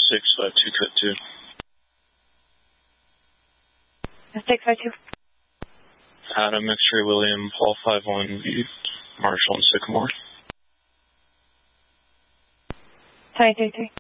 652 cut 2. 652. Adam, X-ray William, Paul 51, Marshall and Sycamore. 23.